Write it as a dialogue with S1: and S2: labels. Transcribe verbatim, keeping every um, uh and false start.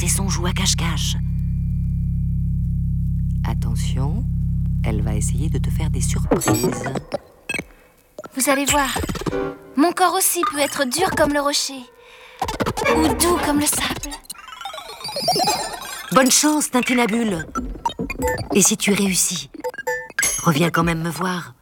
S1: lancer son joug à cache-cache. Attention, elle va essayer de te faire des surprises.
S2: Vous allez voir, mon corps aussi peut être dur comme le rocher, ou doux comme le sable.
S1: Bonne chance, Tintinabule. Et si tu réussis, reviens quand même me voir.